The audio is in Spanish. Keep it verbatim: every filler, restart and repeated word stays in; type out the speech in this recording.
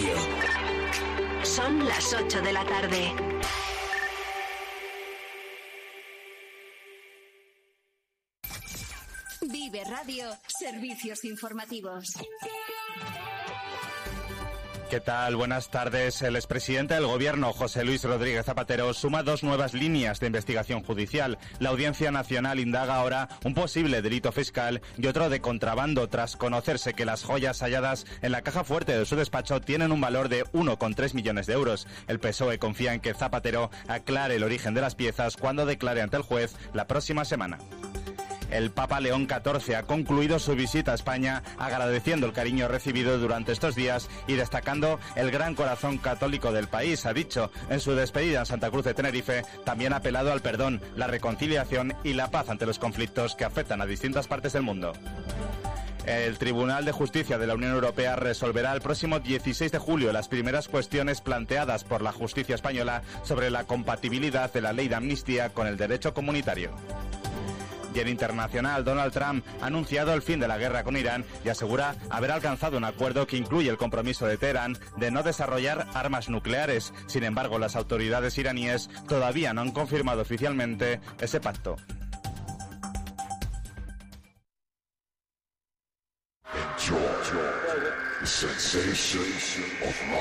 Radio. Son las ocho de la tarde. Vive Radio, servicios informativos. ¿Qué tal? Buenas tardes. El expresidente del Gobierno, José Luis Rodríguez Zapatero, suma dos nuevas líneas de investigación judicial. La Audiencia Nacional indaga ahora un posible delito fiscal y otro de contrabando, tras conocerse que las joyas halladas en la caja fuerte de su despacho tienen un valor de uno coma tres millones de euros. El P S O E confía en que Zapatero aclare el origen de las piezas cuando declare ante el juez la próxima semana. El Papa León catorce ha concluido su visita a España agradeciendo el cariño recibido durante estos días y destacando el gran corazón católico del país. Ha dicho en su despedida en Santa Cruz de Tenerife, también ha apelado al perdón, la reconciliación y la paz ante los conflictos que afectan a distintas partes del mundo. El Tribunal de Justicia de la Unión Europea resolverá el próximo dieciséis de julio las primeras cuestiones planteadas por la justicia española sobre la compatibilidad de la ley de amnistía con el derecho comunitario. Y en internacional, Donald Trump ha anunciado el fin de la guerra con Irán y asegura haber alcanzado un acuerdo que incluye el compromiso de Teherán de no desarrollar armas nucleares. Sin embargo, las autoridades iraníes todavía no han confirmado oficialmente ese pacto. Enjoy the sensation of